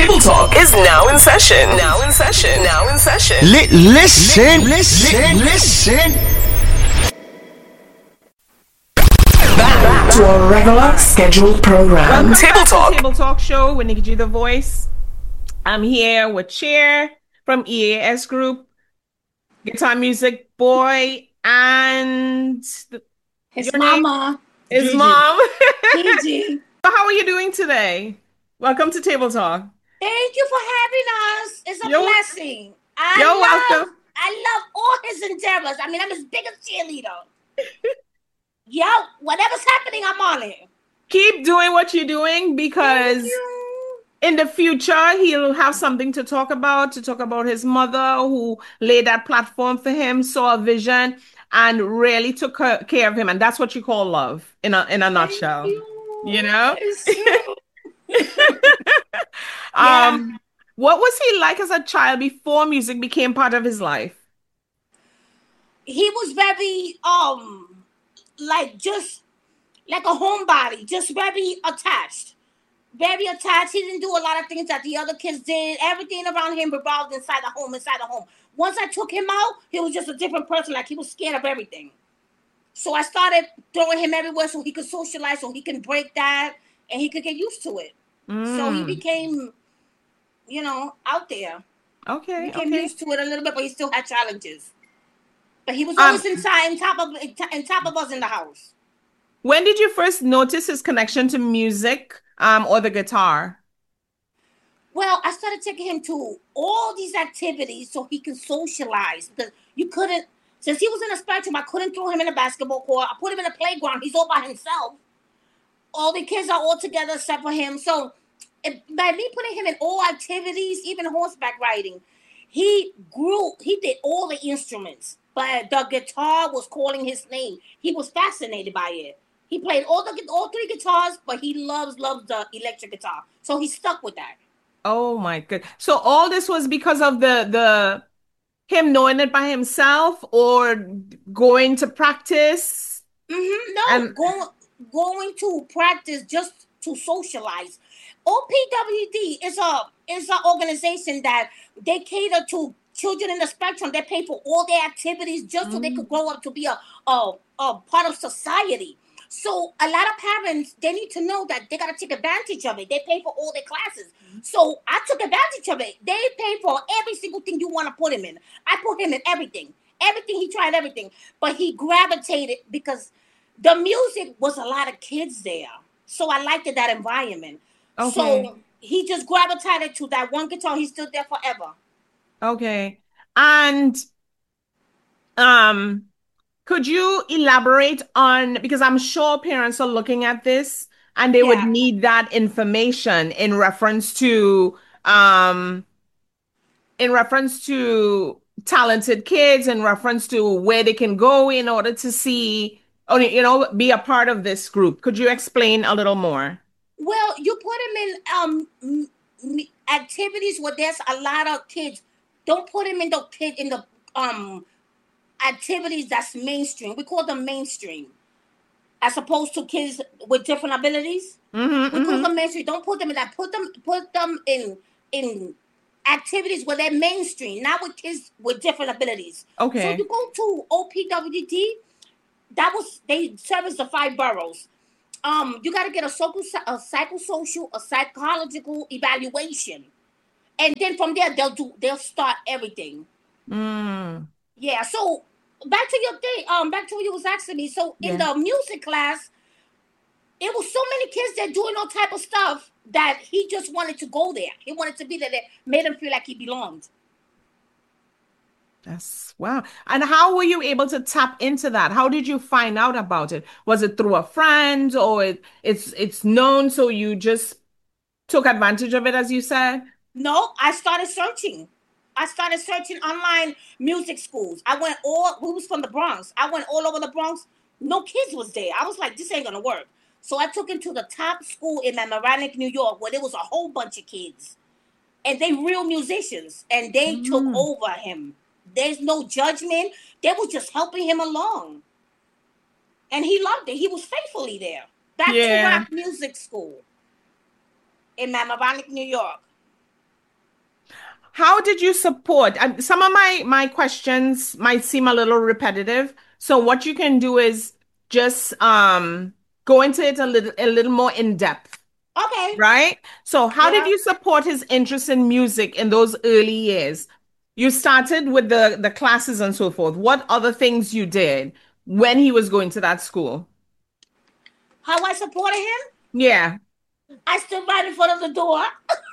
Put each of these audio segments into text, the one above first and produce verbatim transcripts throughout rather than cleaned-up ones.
Table Talk is now in session. Now in session. Now in session. Li- listen, listen, listen. Back to our regular scheduled program. Welcome Table back Talk. to Table Talk Show with Nikki G the Voice. I'm here with Chair from E A S Group, Guitar Music Boy, and the, His your name? mama. His Gigi. mom. Gigi. So how are you doing today? Welcome to Table Talk. Thank you for having us. It's a You're- blessing. I You're love, welcome. I love all his endeavors. I mean, I'm his biggest cheerleader. Yo, whatever's happening, I'm on it. Keep doing what you're doing because Thank you. in the future he'll have something to talk about, to talk about his mother who laid that platform for him, saw a vision, and really took ca- care of him. And that's what you call love in a in a nutshell. You. You know? It's true. um, what was he like as a child before music became part of his life? He was very, um, like just like a homebody, just very attached. Very attached. He didn't do a lot of things that the other kids did. Everything around him revolved inside the home, inside the home. Once I took him out, he was just a different person. Like he was scared of everything. So I started throwing him everywhere so he could socialize, so he can break that, and he could get used to it. Mm. So he became, you know, out there. Okay. He became okay. used to it a little bit, but he still had challenges. But he was Um, always inside, on top of, on top of us in the house. When did you first notice his connection to music um, or the guitar? Well, I started taking him to all these activities so he can socialize. Because you couldn't, since he was in a spectrum, I couldn't throw him in a basketball court. I put him in a playground. He's all by himself. All the kids are all together except for him. So it, by me putting him in all activities, even horseback riding, he grew, he did all the instruments. But the guitar was calling his name. He was fascinated by it. He played all the all three guitars, but he loves, loves the electric guitar. So he stuck with that. Oh my good. So all this was because of the the him knowing it by himself or going to practice? Mm-hmm. No, And- going going to practice just to socialize. O P W D is a is an organization that they cater to children in the spectrum. They pay for all their activities just so they could grow up to be a, a a part of society. So a lot of parents, they need to know that they got to take advantage of it. They pay for all their classes. So I took advantage of it. They pay for every single thing you want to put him in. I put him in everything. Everything, he tried everything. But he gravitated because the music was a lot of kids there. So I liked it, that environment. Okay. So he just gravitated to that one guitar. He stood there forever. Okay. And um could you elaborate on, because I'm sure parents are looking at this and they would Yeah. need that information in reference to um in reference to talented kids, in reference to where they can go in order to see or you know be a part of this group. Could you explain a little more? Well, you put him in um m- m- activities where there's a lot of kids. Don't put him in the kid in the um activities that's mainstream. We call them mainstream, as opposed to kids with different abilities. Mm-hmm, We call mm-hmm. them mainstream. Don't put them in that. Put them put them in in activities where they're mainstream, not with kids with different abilities. So Okay. you go to O P W D. That was they service the five boroughs. Um, you got to get a social, a psychosocial, a psychological evaluation, and then from there they'll do, they'll start everything. Mm. Yeah. So back to your thing. Um, back to what you was asking me. So in Yeah. the music class, it was so many kids that doing all type of stuff that he just wanted to go there. He wanted to be there. That made him feel like he belonged. That's wow. And how were you able to tap into that? How did you find out about it? Was it through a friend or it, it's it's known so you just took advantage of it as you said? No, I started searching. I started searching online music schools. I went all, we was from the Bronx. I went all over the Bronx. No kids was there. I was like, this ain't gonna work. So I took him to the top school in Mamaroneck, New York, where there was a whole bunch of kids. And they real musicians. And they took Mm. over him. There's no judgment. They were just helping him along. And he loved it. He was faithfully there. Back Yeah. to rock music school in Mamaroneck, New York. how did you support? Um, some of my my questions might seem a little repetitive. So what you can do is just um go into it a little a little more in depth, Okay. right? So how did Yeah. you support his interest in music in those early years? You started with the the classes and so forth. What other things you did when he was going to that school? How I supported him? Yeah. I stood right in front of the door.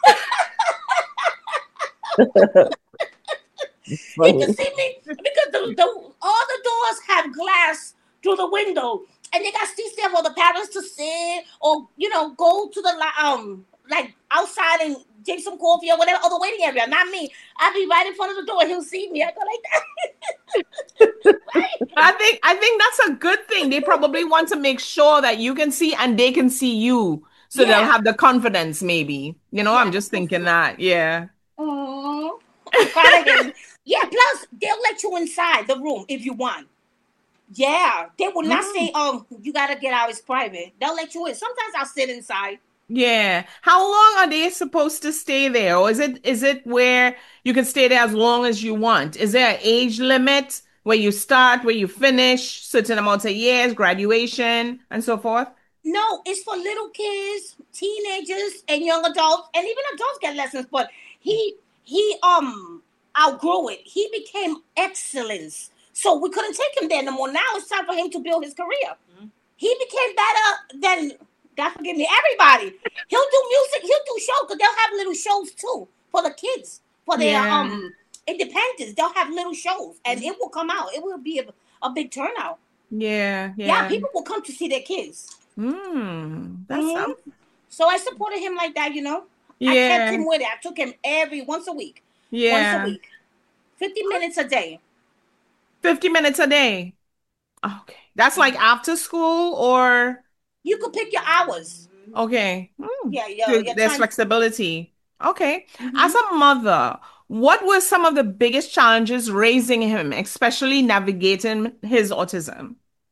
He could Funny. see me because the, the all the doors have glass through the window, and they got seats there for the parents to sit or you know go to the li- um like outside and drink some coffee or whatever other waiting area. Not me. I'd be right in front of the door. He'll see me. I go like that. Right? I think I think that's a good thing. They probably want to make sure that you can see and they can see you. So they'll Yeah. have the confidence, maybe. You know, Yeah. I'm just thinking that. Yeah. Oh, I'm proud of him. Yeah. Plus, they'll let you inside the room if you want. Yeah, they will not Mm, say, "Um, you gotta get out. It's private." They'll let you in. Sometimes I'll sit inside. yeah. How long are they supposed to stay there? Or is it is it where you can stay there as long as you want? Is there an age limit where you start, where you finish, certain amount of years, graduation, and so forth? No, it's for little kids, teenagers, and young adults, and even adults get lessons. But he he um outgrew it. He became excellence, so we couldn't take him there no more. Now it's time for him to build his career. He became better than God forgive me, everybody. He'll do music. He'll do shows because they'll have little shows too for the kids for their Yeah. um independence. They'll have little shows, and it will come out. It will be a, a big turnout. Yeah. Yeah, Yeah. people will come to see their kids. Hmm. That Mhm. sounds So I supported him like that, you know. I kept yeah. him with it. I took him every once a week, once a Yeah. week, fifty minutes a day. fifty minutes a day. Okay. That's like after school or You could pick your hours. okay. Hmm. Yeah, your There- your There's time. flexibility. Okay. As Mhm. a mother, what were some of the biggest challenges raising him, especially navigating his autism?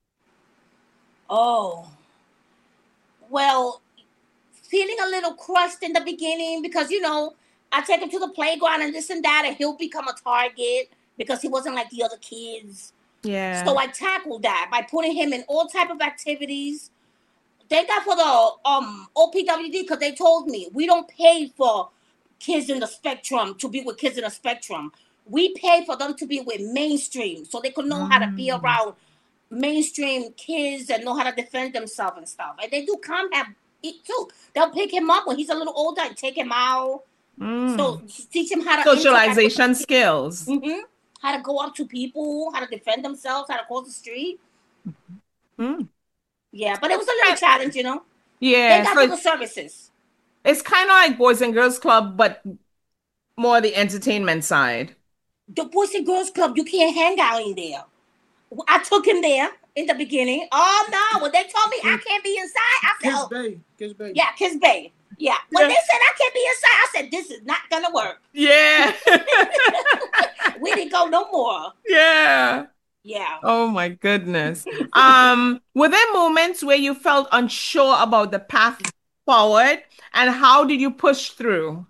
Oh, well, feeling a little crushed in the beginning because you know I take him to the playground and this and that, and he'll become a target because he wasn't like the other kids. Yeah. So I tackled that by putting him in all type of activities. Thank God for the um O P W D because they told me we don't pay for kids in the spectrum to be with kids in the spectrum. We pay for them to be with mainstream so they could know how to be Mm. around mainstream kids and know how to defend themselves and stuff. And they do combat it too. They'll pick him up when he's a little older and take him out. So Mm. teach him how to interact with Socialization skills. hmm how to go up to people, how to defend themselves, how to cross the street. Mm. Yeah, but it was a little challenge, you know. Thank Yeah. God So for the it's, services. it's kind of like Boys and Girls Club, but more the entertainment side. The Boys and Girls Club, you can't hang out in there. I took him there in the beginning. Oh no, when they told me I can't be inside, I said, Kiss oh, Bay. Kiss Bay. yeah, Kiss Bay. Yeah. When Yeah. they said I can't be inside, I said, this is not gonna work. Yeah. We didn't go no more. Yeah. Yeah. Oh my goodness. Um, were there moments where you felt unsure about the path forward and how did you push through?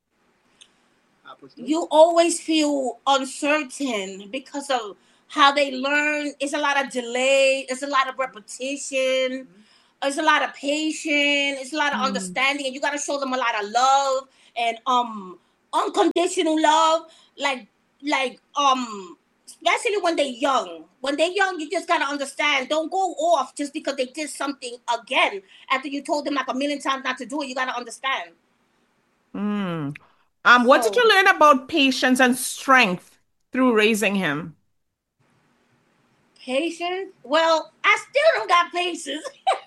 You always feel uncertain because of how they learn. It's a lot of delay, it's a lot of repetition, it's a lot of patience, it's a lot of Mm. understanding, and you gotta show them a lot of love and um unconditional love. Like like um especially when they're young. When they're young, you just gotta understand. Don't go off just because they did something again after you told them like a million times not to do it. You gotta understand. Mm. Um, what did So you learn about patience and strength through raising him? patience. Well, I still don't got patience.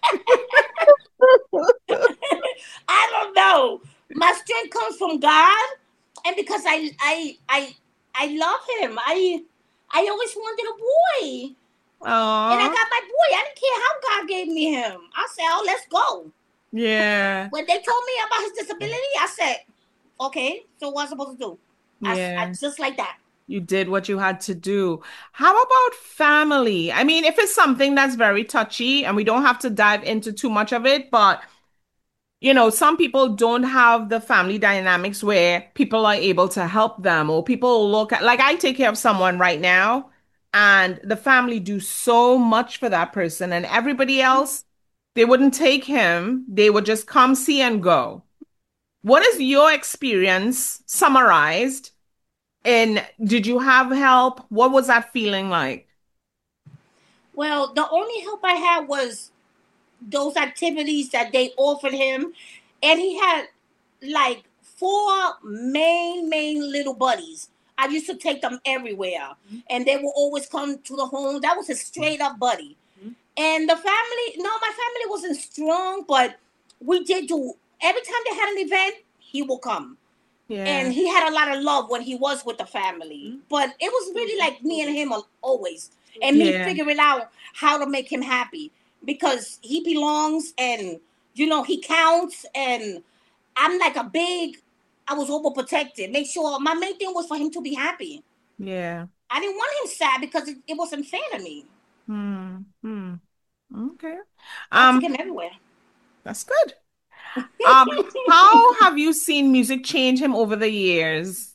I don't know. My strength comes from God, and because I I I I love him. I I always wanted a boy, and I Oh, got my boy. I didn't care how God gave me him. I said, "Oh, let's go." yeah, When they told me about his disability, I said, "Okay, so what am I supposed to do?" I, I yeah. just like that. You did what you had to do. How about family? I mean, if it's something that's very touchy and we don't have to dive into too much of it, but you know, some people don't have the family dynamics where people are able to help them, or people look at, like I take care of someone right now and the family do so much for that person, and everybody else, they wouldn't take him. They would just come see and go. What is your experience summarized? And did you have help? What was that feeling like? Well, the only help I had was those activities that they offered him, and he had like four main main little buddies. I used to take them everywhere, mm-hmm. and they would always come to the home. That was a straight up buddy. Mm-hmm. And the family, no, my family wasn't strong, but we did do, every time they had an event, he will come. Yeah. And he had a lot of love when he was with the family. Mm-hmm. But it was really like me and him always, and me yeah. figuring out how to make him happy, because he belongs, and you know, he counts, and I'm like a big, I was overprotected. Make sure, my main thing was for him to be happy. Yeah. I didn't want him sad because it, it wasn't fair to me. Hmm. Hmm. Okay. I took him everywhere. That's good. Um, how have you seen music change him over the years?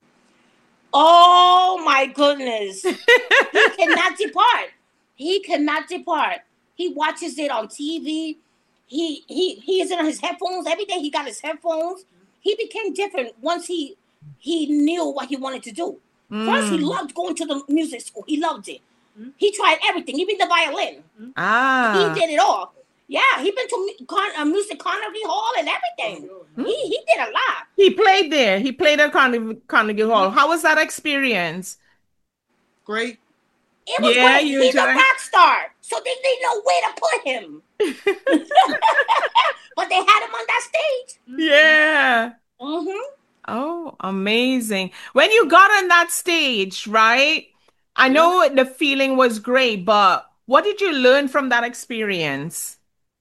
Oh my goodness. He cannot depart. He cannot depart. He watches it on T V. He he he is in his headphones every day. He got his headphones. He became different once he he knew what he wanted to do. Mm. First, he loved going to the music school. He loved it. Mm. He tried everything, even the violin. Ah, he did it all. Yeah, he been to Con- uh, Music Carnegie Hall and everything. Mm. He he did a lot. He played there. He played at Carnegie, Carnegie Hall. Mm. How was that experience? Great. It was yeah, great. He's enjoy. a rock star, so they didn't know where to put him. But they had him on that stage. Yeah. Mm-hmm. Oh, amazing. When you got on that stage, right? I know yeah. the feeling was great, but what did you learn from that experience?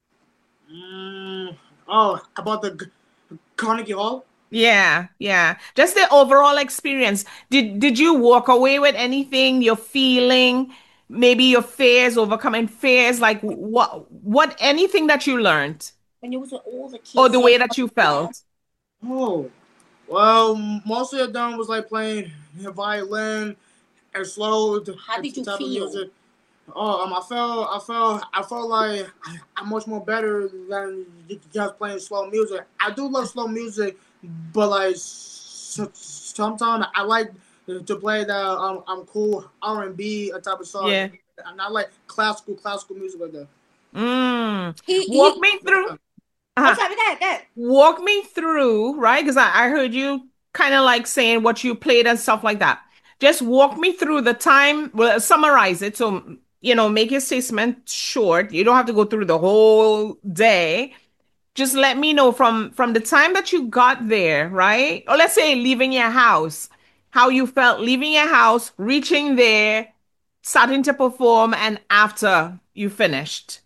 Mm, oh, about the G- Carnegie Hall? Yeah, yeah. Just the overall experience. Did did you walk away with anything? Your feeling, maybe your fears, overcoming fears, like what what anything that you learned? When you was with all the kids. Or the way that you felt. Oh. Well, most of them was like playing violin and slow. How did you feel? Music. Oh, um, I felt, I felt, I felt like I'm much more better than just playing slow music. I do love slow music, but like so, sometimes I like to play that um, I'm cool R and B type of song. Yeah. And I like classical, classical music like that. Mm. He, Walk he, me through. Uh-huh. Sorry, that, that. Walk me through, right? Because I, I heard you kind of like saying what you played and stuff like that. Just walk me through the time. Well, summarize it. So, you know, make your statement short. You don't have to go through the whole day. Just let me know from from the time that you got there, right? Or let's say leaving your house, how you felt leaving your house, reaching there, starting to perform, and after you finished.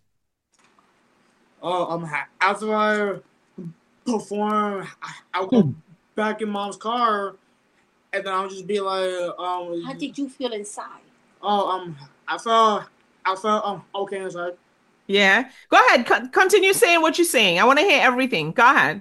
Oh, um, after I perform, I'll go back in mom's car, and then I'll just be like, um. How did you feel inside? Oh, um, I felt, I felt um okay inside. Yeah. Go ahead. C- continue saying what you're saying. I want to hear everything. Go ahead.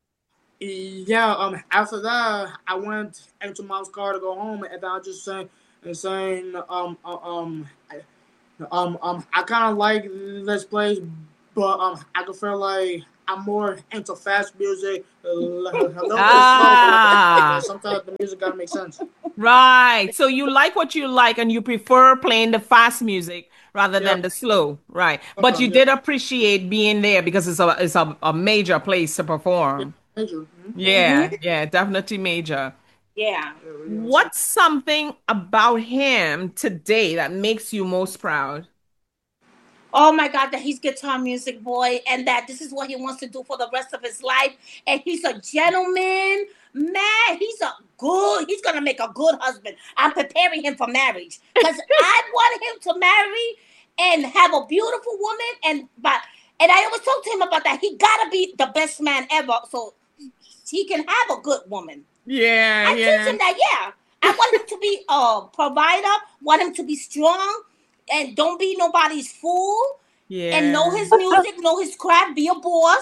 Yeah. Um. After that, I went into mom's car to go home, and then I just saying and saying um um um um I kind of like this place. But um, I can feel like I'm more into fast music. A little ah. bit slow. Sometimes the music gotta make sense. Right. So you like what you like, and you prefer playing the fast music rather yeah. than the slow, right? But you yeah. did appreciate being there because it's a it's a, a major place to perform. Major. Mm-hmm. Yeah, yeah, definitely major. Yeah. What's something about him today that makes you most proud? Oh my God, that he's Guitar Music Boy, and that this is what he wants to do for the rest of his life. And he's a gentleman, man. He's a good, he's going to make a good husband. I'm preparing him for marriage because I want him to marry and have a beautiful woman. And but and I always talk to him about that. He got to be the best man ever so he can have a good woman. Yeah, I yeah. teach him that, yeah. I want him to be a provider, want him to be strong. And don't be nobody's fool. Yeah. And know his music, know his craft, be a boss.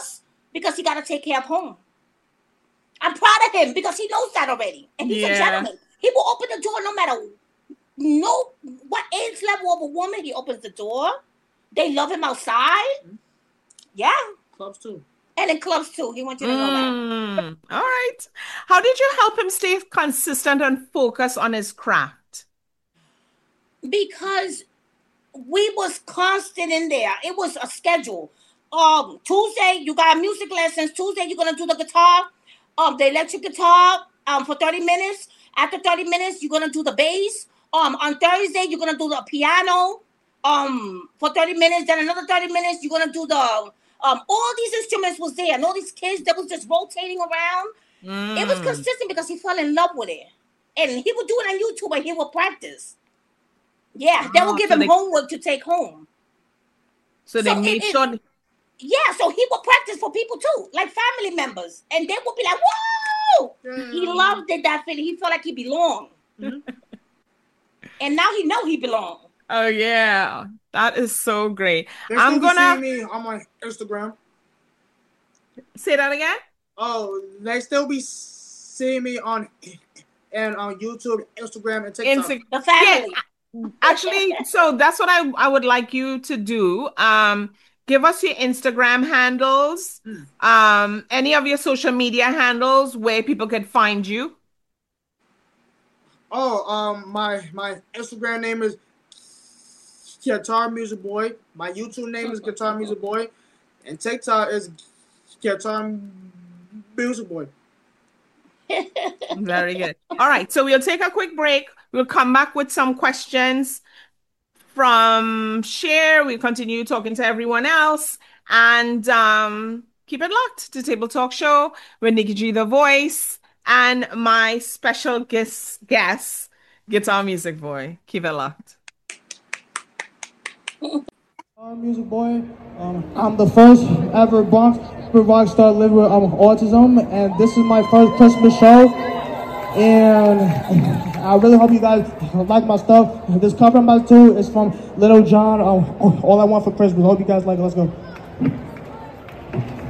because he got to take care of home. I'm proud of him because he knows that already. And he's Yeah. a gentleman. He will open the door no matter no what age level of a woman. He opens the door. They love him outside. Yeah. Clubs too. And in clubs too. He wants you to know that. Mm, all right. How did you help him stay consistent and focus on his craft? Because we was constant in there. It was a schedule. Um, Tuesday, you got music lessons. Tuesday, you're going to do the guitar. Um, the electric guitar um, for thirty minutes. After thirty minutes, you're going to do the bass. Um, on Thursday, you're going to do the piano um, for thirty minutes. Then another thirty minutes, you're going to do the... Um, all these instruments was there. And all these kids that was just rotating around. Mm. It was consistent because he fell in love with it. And he would do it on YouTube and he would practice. Yeah, they Oh, will give so him they- homework to take home. So they So made it- it- sure... Yeah, so he would practice for people too, like family members. And they would be like, whoa! He loved it, that feeling. He felt like he belonged. And now he know he belonged. Oh, yeah. That is so great. They I'm still be gonna... seeing me on my Instagram. Say that again? Oh, they still be seeing me on and on YouTube, Instagram, and TikTok. Insta- The family. Actually, so that's what I, I would like you to do. Um, give us your Instagram handles, um, any of your social media handles where people could find you. Oh, um, my my Instagram name is Guitar Music Boy. My YouTube name is Guitar Music Boy, and TikTok is Guitar Music Boy. Very good. All right, so we'll take a quick break. We'll come back with some questions from Cher. We'll continue talking to everyone else, and um, keep it locked to Table Talk Show with Nikki G, the voice, and my special guest, guest Guitar Music Boy. Keep it locked. Guitar Music Boy. Um, I'm the first ever Bronx rock star living with um, autism, and this is my first Christmas show. And I really hope you guys like my stuff. This cover I'm about to do is from Little John. Um, All I Want for Christmas. Hope you guys like it. Let's go.